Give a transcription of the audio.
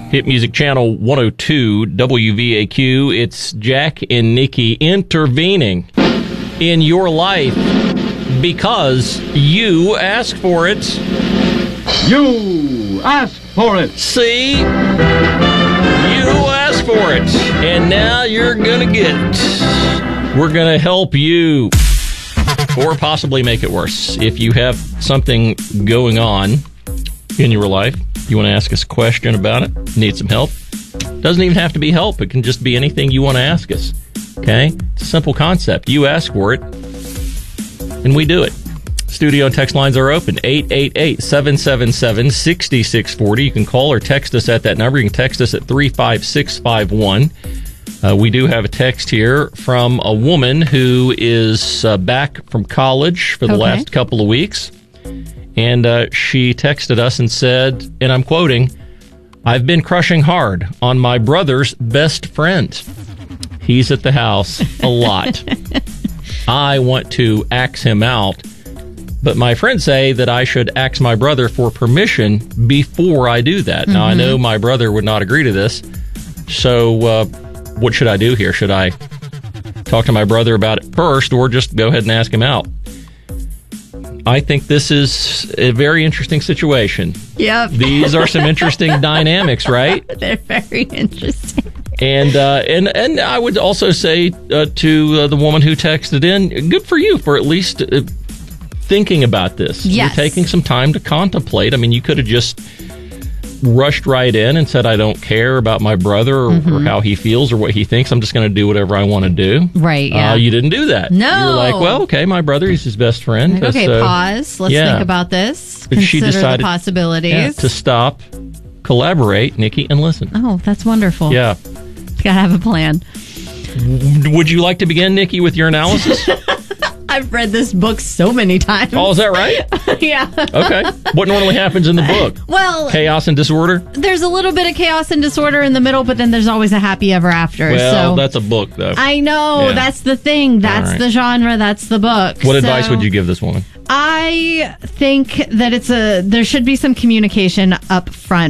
Hit Music Channel 102 WVAQ. It's Jack and Nikki intervening in your life because you asked for it. You asked for it. See? You asked for it. And now you're going to get it. We're going to help you. Or possibly make it worse. If you have something going on in your life, you want to ask us a question about it, need some help, doesn't even have to be help. It can just be anything you want to ask us. Okay? It's a simple concept. You ask for it, and we do it. Studio and text lines are open, 888-777-6640. You can call or text us at that number. You can text us at 35651. We do have a text here from a woman who is back from college for the last couple of weeks. And she texted us and said, and I'm quoting, "I've been crushing hard on my brother's best friend. He's at the house a lot. I want to axe him out, but my friends say that I should ask my brother for permission before I do that." Now, I know my brother would not agree to this. So what should I do here? Should I talk to my brother about it first or just go ahead and ask him out? I think this is a very interesting situation. Yep. These are some interesting dynamics, right? They're very interesting. And I would also say to the woman who texted in, good for you for at least thinking about this. Yes. You're taking some time to contemplate. I mean, you could have just rushed right in and said, I don't care about my brother or how he feels or what he thinks. I'm just going to do whatever I want to do. Right, yeah. You didn't do that. No. You were like, well, okay, my brother, he's his best friend. Okay, pause. Let's think about this. But she Consider decided the possibilities. to stop, collaborate, Nikki, and listen. Oh, that's wonderful. Yeah. You gotta have a plan. Would you like to begin, Nikki, with your analysis? I've read this book so many times. Oh, is that right? Yeah. Okay. What normally happens in the book? Well, chaos and disorder? There's a little bit of chaos and disorder in the middle, but then there's always a happy ever after. Well, so that's a book, though. I know. Yeah. That's the thing. That's right. the genre. That's the book. What advice would you give this woman? I think that there should be some communication up front